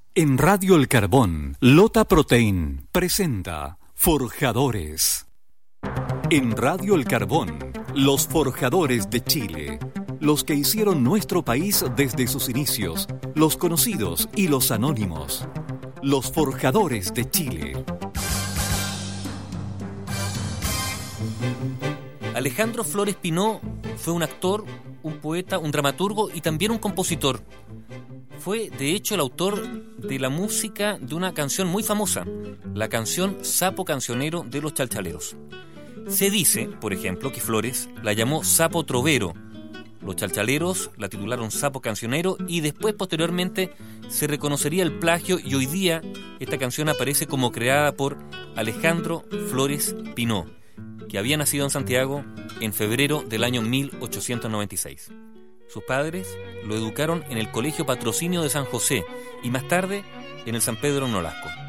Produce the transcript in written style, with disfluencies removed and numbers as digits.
En Radio El Carbón, Lota Protein presenta Forjadores. En Radio El Carbón, los forjadores de Chile. Los que hicieron nuestro país desde sus inicios, los conocidos y los anónimos. Los forjadores de Chile. Alejandro Flores Pinó fue un actor, un poeta, un dramaturgo y también un compositor. Fue, de hecho, el autor de la música de una canción muy famosa, la canción Sapo Cancionero de los Chalchaleros. Se dice, por ejemplo, que Flores la llamó Sapo Trovero. Los Chalchaleros la titularon Sapo Cancionero y después, posteriormente, se reconocería el plagio y hoy día esta canción aparece como creada por Alejandro Flores Pinó, que había nacido en Santiago en febrero del año 1896. Sus padres lo educaron en el Colegio Patrocinio de San José y más tarde en el San Pedro Nolasco.